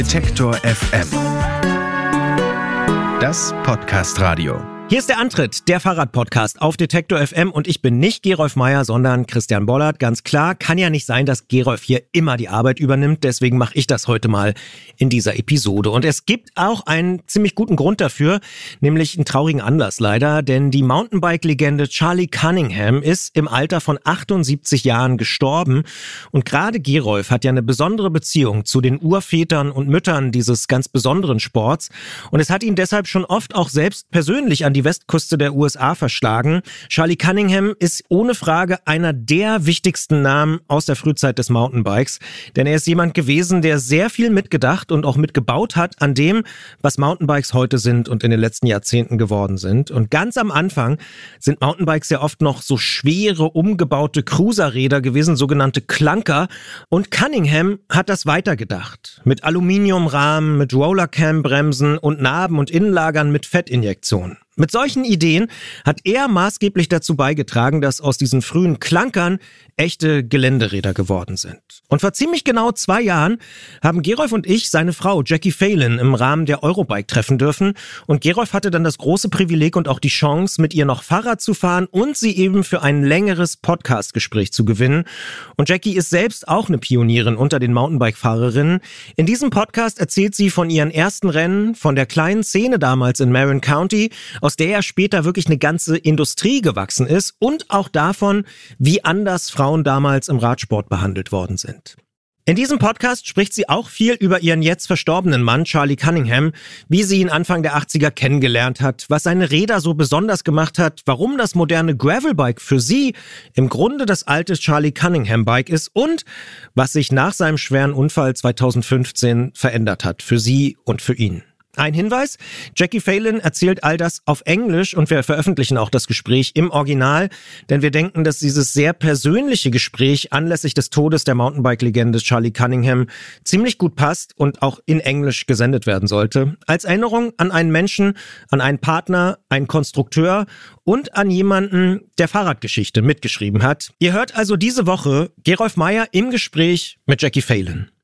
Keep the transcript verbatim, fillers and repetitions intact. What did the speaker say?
Detektor F M. Das Podcast-Radio. Hier ist der Antritt, der Fahrrad-Podcast auf Detektor F M und ich bin nicht Gerolf Meyer, sondern Christian Bollert. Ganz klar, kann ja nicht sein, dass Gerolf hier immer die Arbeit übernimmt, deswegen mache ich das heute mal in dieser Episode. Und es gibt auch einen ziemlich guten Grund dafür, nämlich einen traurigen Anlass leider, denn die Mountainbike-Legende Charlie Cunningham ist im Alter von achtundsiebzig Jahren gestorben und gerade Gerolf hat ja eine besondere Beziehung zu den Urvätern und Müttern dieses ganz besonderen Sports und es hat ihn deshalb schon oft auch selbst persönlich an die Westküste der U S A verschlagen. Charlie Cunningham ist ohne Frage einer der wichtigsten Namen aus der Frühzeit des Mountainbikes, denn er ist jemand gewesen, der sehr viel mitgedacht und auch mitgebaut hat an dem, was Mountainbikes heute sind und in den letzten Jahrzehnten geworden sind. Und ganz am Anfang sind Mountainbikes ja oft noch so schwere, umgebaute Cruiserräder gewesen, sogenannte Clunker. Und Cunningham hat das weitergedacht. Mit Aluminiumrahmen, mit Rollercam-Bremsen und Narben und Innenlagern mit Fettinjektionen. Mit solchen Ideen hat er maßgeblich dazu beigetragen, dass aus diesen frühen Clunkern echte Geländeräder geworden sind. Und vor ziemlich genau zwei Jahren haben Gerolf und ich seine Frau Jackie Phelan im Rahmen der Eurobike treffen dürfen. Und Gerolf hatte dann das große Privileg und auch die Chance, mit ihr noch Fahrrad zu fahren und sie eben für ein längeres Podcast-Gespräch zu gewinnen. Und Jackie ist selbst auch eine Pionierin unter den Mountainbike-Fahrerinnen. In diesem Podcast erzählt sie von ihren ersten Rennen, von der kleinen Szene damals in Marin County, aus der ja später wirklich eine ganze Industrie gewachsen ist und auch davon, wie anders Frauen damals im Radsport behandelt worden sind. In diesem Podcast spricht sie auch viel über ihren jetzt verstorbenen Mann Charlie Cunningham, wie sie ihn Anfang der achtziger kennengelernt hat, was seine Räder so besonders gemacht hat, warum das moderne Gravelbike für sie im Grunde das alte Charlie Cunningham Bike ist und was sich nach seinem schweren Unfall zweitausendfünfzehn verändert hat für sie und für ihn. Ein Hinweis, Jackie Phelan erzählt all das auf Englisch und wir veröffentlichen auch das Gespräch im Original, denn wir denken, dass dieses sehr persönliche Gespräch anlässlich des Todes der Mountainbike-Legende Charlie Cunningham ziemlich gut passt und auch in Englisch gesendet werden sollte. Als Erinnerung an einen Menschen, an einen Partner, einen Konstrukteur und an jemanden, der Fahrradgeschichte mitgeschrieben hat. Ihr hört also diese Woche Gerolf Meyer im Gespräch mit Jackie Phelan.